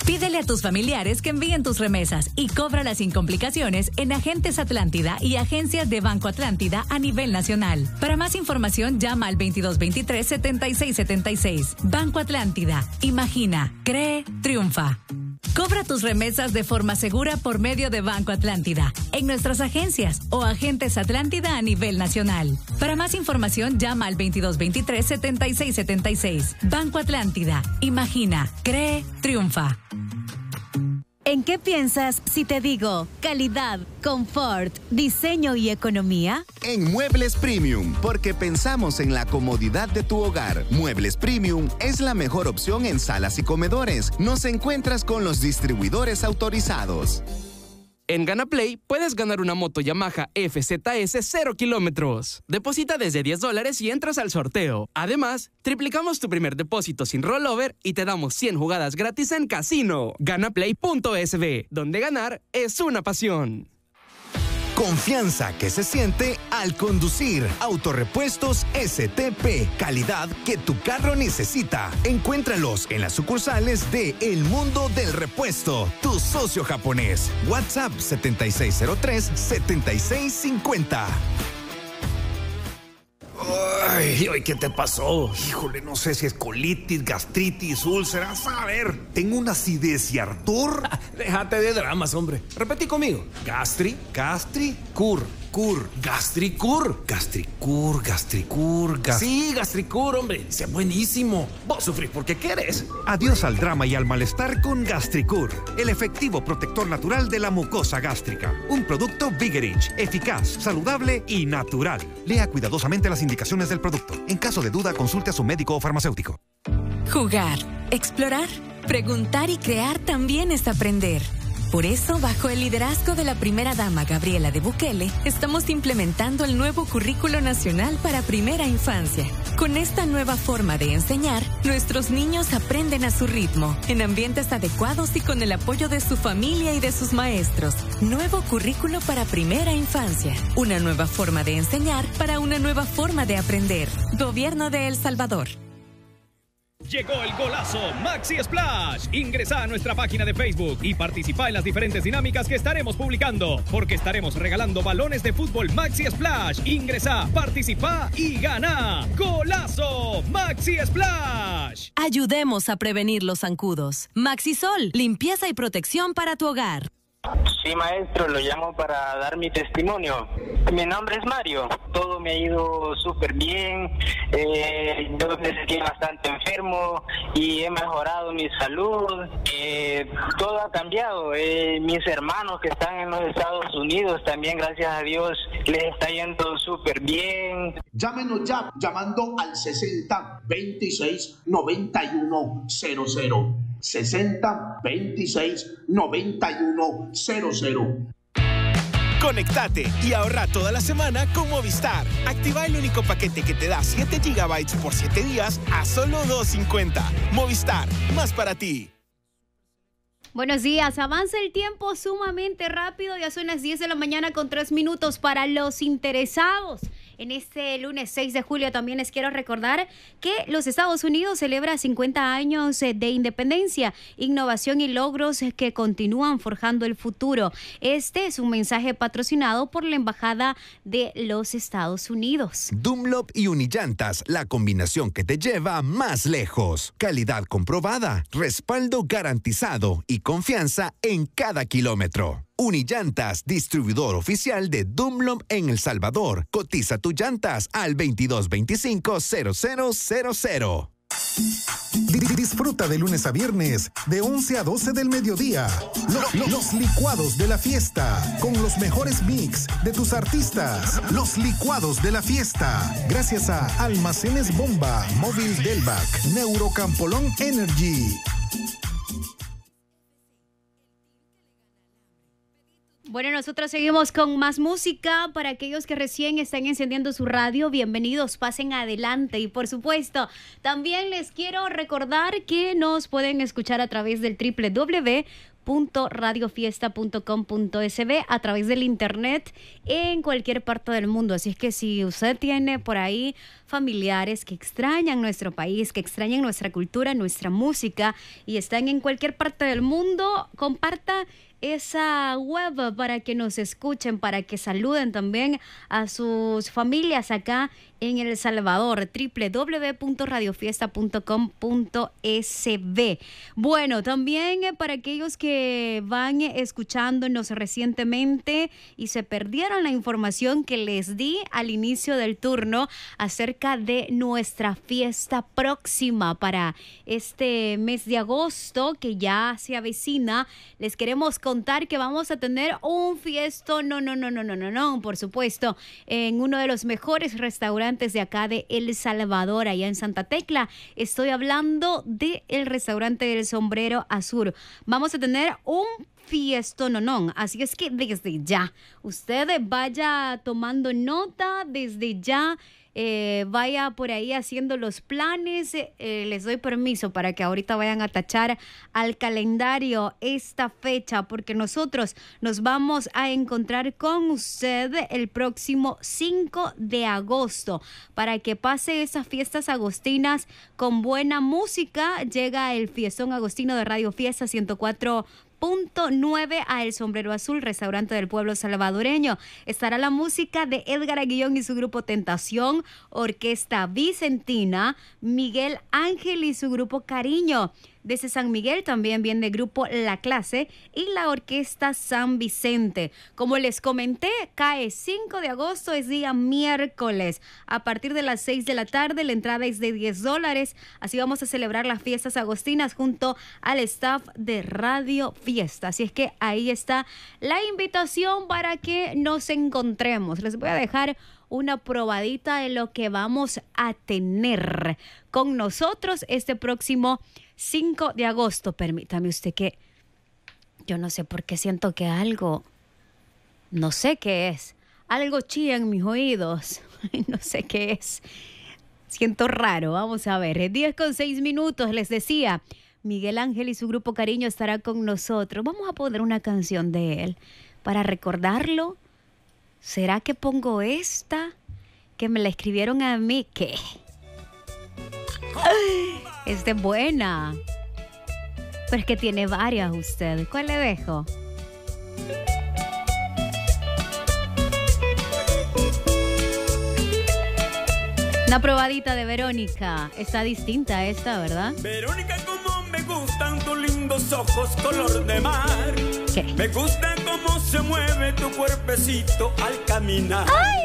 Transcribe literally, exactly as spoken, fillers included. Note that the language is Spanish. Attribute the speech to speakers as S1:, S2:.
S1: Pídele a tus familiares que envíen tus remesas y cóbralas sin complicaciones en Agentes Atlántida y agencias de Banco Atlántida a nivel nacional. Para más información, llama al veintidós veintitrés setenta y seis setenta y seis. Banco Atlántida. Imagina, cree, triunfa. Cobra tus remesas de forma segura por medio de Banco Atlántida, en nuestras agencias o Agentes Atlántida a nivel nacional. Para más información, llama al veintidós veintitrés setenta y seis setenta y seis. Banco Atlántida. Imagina, cree, triunfa.
S2: ¿En qué piensas si te digo calidad, confort, diseño y economía?
S3: En Muebles Premium, porque pensamos en la comodidad de tu hogar. Muebles Premium es la mejor opción en salas y comedores. Nos encuentras con los distribuidores autorizados.
S4: En GanaPlay puedes ganar una moto Yamaha F Z S cero kilómetros. Deposita desde diez dólares y entras al sorteo. Además, triplicamos tu primer depósito sin rollover y te damos cien jugadas gratis en casino. Ganaplay punto S B, donde ganar es una pasión.
S5: Confianza que se siente al conducir. Autorepuestos S T P. Calidad que tu carro necesita. Encuéntralos en las sucursales de El Mundo del Repuesto, tu socio japonés. WhatsApp setenta y seis cero tres setenta y seis cincuenta.
S6: Ay, ay, ¿qué te pasó? Híjole, no sé si es colitis, gastritis, úlceras. A ver, tengo una acidez y ardor.
S7: Déjate de dramas, hombre. Repetí conmigo. Gastri, gastri, cur, cur, gastricur. Gastricur, gastricur, gas... Sí, gastricur, hombre. Sea buenísimo. Vos sufrís porque querés.
S6: Adiós al drama y al malestar con Gastricur, el efectivo protector natural de la mucosa gástrica. Un producto Vigerich, eficaz, saludable y natural. Lea cuidadosamente las indicaciones del producto. En caso de duda, consulte a su médico o farmacéutico.
S2: Jugar, explorar, preguntar y crear también es aprender. Por eso, bajo el liderazgo de la primera dama Gabriela de Bukele, estamos implementando el nuevo Currículo Nacional para Primera Infancia. Con esta nueva forma de enseñar, nuestros niños aprenden a su ritmo, en ambientes adecuados y con el apoyo de su familia y de sus maestros. Nuevo Currículo para Primera Infancia. Una nueva forma de enseñar para una nueva forma de aprender. Gobierno de El Salvador.
S8: Llegó el golazo Maxi Splash. Ingresa a nuestra página de Facebook y participa en las diferentes dinámicas que estaremos publicando, porque estaremos regalando balones de fútbol Maxi Splash. Ingresa, participa y gana. ¡Golazo Maxi Splash!
S2: Ayudemos a prevenir los zancudos. Maxisol, limpieza y protección para tu hogar.
S9: Sí, maestro, lo llamo para dar mi testimonio. Mi nombre es Mario. Todo me ha ido súper bien. Eh, yo me sentí bastante enfermo y he mejorado mi salud. Eh, todo ha cambiado. Eh, mis hermanos que están en los Estados Unidos también, gracias a Dios, les está yendo súper bien.
S10: Llámenos ya, llamando al sesenta veintiséis noventa y uno cero cero. sesenta veintiséis noventa y uno cero cero.
S5: Conéctate y ahorra toda la semana con Movistar. Activa el único paquete que te da siete gigabytes por siete días a solo dos cincuenta. Movistar, más para ti.
S11: Buenos días, avanza el tiempo sumamente rápido, ya son las diez de la mañana con tres minutos para los interesados. En este lunes seis de julio también les quiero recordar que los Estados Unidos celebra cincuenta años de independencia, innovación y logros que continúan forjando el futuro. Este es un mensaje patrocinado por la Embajada de los Estados Unidos.
S5: Dunlop y Unillantas, la combinación que te lleva más lejos. Calidad comprobada, respaldo garantizado y confianza en cada kilómetro. Unillantas, distribuidor oficial de Dunlop en El Salvador. Cotiza tus llantas al veintidós veinticinco cero cero cero cero.
S12: Disfruta de lunes a viernes de once a doce del mediodía. Los, los licuados de la fiesta, con los mejores mix de tus artistas. Los licuados de la fiesta, gracias a Almacenes Bomba, Móvil Delvac, Neurocampolón Energy.
S11: Bueno, nosotros seguimos con más música. Para aquellos que recién están encendiendo su radio, bienvenidos, pasen adelante. Y por supuesto, también les quiero recordar que nos pueden escuchar a través del doble u doble u doble u punto radio fiesta punto com punto s b a través del internet en cualquier parte del mundo. Así es que si usted tiene por ahí familiares que extrañan nuestro país, que extrañan nuestra cultura, nuestra música y están en cualquier parte del mundo, comparta esa web para que nos escuchen, para que saluden también a sus familias acá en El Salvador, doble u doble u doble u punto radio fiesta punto com punto s b. Bueno, también eh, para aquellos que van eh, escuchándonos recientemente y se perdieron la información que les di al inicio del turno acerca de nuestra fiesta próxima para este mes de agosto que ya se avecina, les queremos contar que vamos a tener un fiestón, no, no, no, no, no, no, no, por supuesto, en uno de los mejores restaurantes de acá de El Salvador, allá en Santa Tecla. Estoy hablando del restaurante del Sombrero Azul. Vamos a tener un fiestononón, así es que desde ya, usted vaya tomando nota, desde ya Eh, vaya por ahí haciendo los planes. Eh, les doy permiso para que ahorita vayan a tachar al calendario esta fecha, porque nosotros nos vamos a encontrar con usted el próximo cinco de agosto para que pase esas fiestas agostinas con buena música. Llega el Fiestón Agostino de Radio Fiesta ciento cuatro punto nueve a El Sombrero Azul, restaurante del pueblo salvadoreño. Estará la música de Edgar Aguillón y su grupo Tentación, Orquesta Vicentina, Miguel Ángel y su grupo Cariño. Desde San Miguel también viene el grupo La Clase y la Orquesta San Vicente. Como les comenté, cae cinco de agosto, es día miércoles. A partir de las seis de la tarde, la entrada es de diez dólares. Así vamos a celebrar las fiestas agostinas junto al staff de Radio Fiesta. Así es que ahí está la invitación para que nos encontremos. Les voy a dejar una probadita de lo que vamos a tener con nosotros este próximo cinco de agosto. Permítame usted que yo no sé por qué siento que algo, no sé qué es, algo chilla en mis oídos, no sé qué es, siento raro. Vamos a ver, diez con seis minutos, les decía, Miguel Ángel y su grupo Cariño estará con nosotros. Vamos a poner una canción de él para recordarlo. ¿Será que pongo esta? Que me la escribieron a mí. ¿Qué? Esta es buena. Pero es que tiene varias usted. ¿Cuál le dejo? Una probadita de Verónica. Está distinta esta, ¿verdad?
S13: Verónica, como me gustan tus lindos ojos color de mar.
S11: ¿Qué?
S13: Me gusta cómo se mueve tu cuerpecito al caminar.
S11: ¡Ay!